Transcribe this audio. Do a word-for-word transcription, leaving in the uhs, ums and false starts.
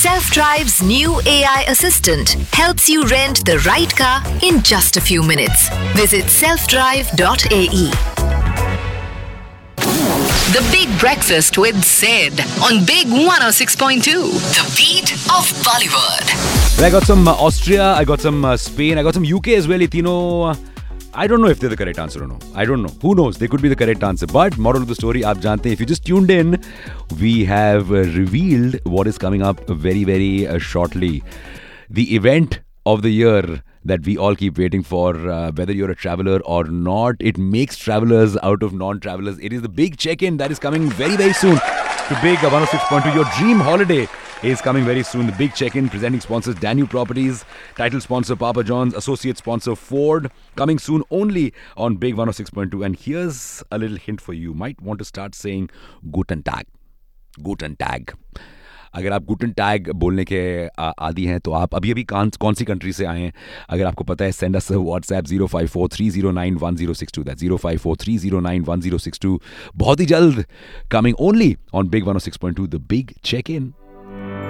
Self-Drive's new A I assistant helps you rent the right car in just a few minutes. Visit self drive dot a e. The Big Breakfast with Sid on Big one oh six point two. The beat of Bollywood. I got some uh, Austria, I got some uh, Spain, I got some U K as well. Tino, uh, I don't know if they're the correct answer or no. I don't know. Who knows? They could be the correct answer. But moral of the story, aap jante hain. If you just tuned in, we have uh, revealed what is coming up very, very uh, shortly. The event of the year that we all keep waiting for, uh, whether you're a traveler or not. It makes travelers out of non-travelers. It is the big check-in that is coming very, very soon to Big one oh six point two. Your dream holiday is coming very soon. The big check-in, presenting sponsors Danube Properties, title sponsor Papa John's, associate sponsor Ford, coming soon only on Big one oh six point two. And here's a little hint for you. You might want to start saying Guten Tag. Guten Tag. अगर आप गुटन tag बोलने के आदी हैं तो आप अभी अभी कौन कौन सी कंट्री से आए हैं अगर आपको पता है send us WhatsApp zero five four three zero nine one zero six to that zero five four three zero nine one zero six to बहुत ही जल्द coming only on big one O six point two the big check in